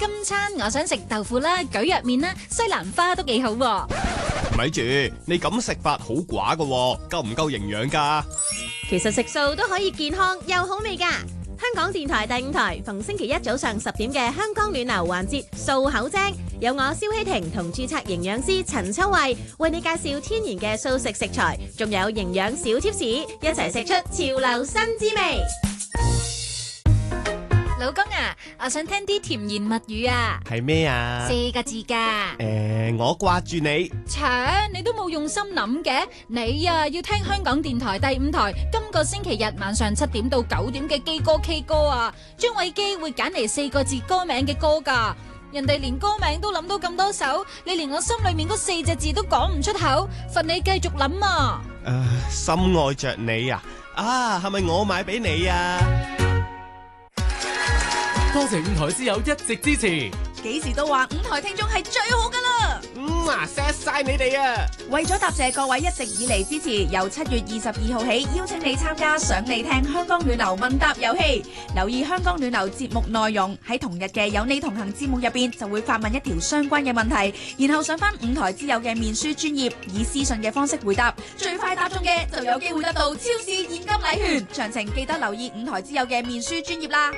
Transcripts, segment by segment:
今餐我想食豆腐啦、蒟蒻麵啦、西蘭花都幾好喎。 咪住，你咁食法好寡㗎喎，夠唔夠營養㗎？ 其實食素都可以健康又好味㗎。香港電台第5台逢星期一早上10點嘅香港暖流環節素口精，有我蕭希婷同註冊營養師陳秋慧為你介紹天然嘅素食食材，仲有營養小貼士，一齊食出潮流新滋味。 老公啊，我想聽啲甜言蜜語啊。 係咩啊 ？4個字㗎。 我掛住你。 你都冇用心諗嘅。你啊，要聽香港電台第5台今個星期日晚上7點到9點嘅基歌 K 歌啊。張偉基會揀嚟4個字歌名嘅歌㗎。人哋連歌名都諗到咁多首，你連我心裏面嗰4隻字都講唔出口，罰你繼續諗啊。 深愛着你啊！係咪我買俾你啊？ 多謝5台之友一直支持。 幾時都話5台聽眾係最好㗎啦。 錫晒你哋啊！ 為咗答謝各位一直以嚟支持，由7月22號起邀請你參加想你聽香港暖流問答遊戲。留意香港暖流節目內容，喺同日嘅有你同行節目入邊就會發問一條相關嘅問題，然後上返5台之友嘅面書專頁，以私信嘅方式回答，最快答中嘅就有機會得到超市現金禮券。詳情記得留意5台之友嘅面書專頁啦。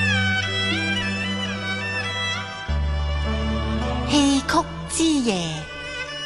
戲曲之夜。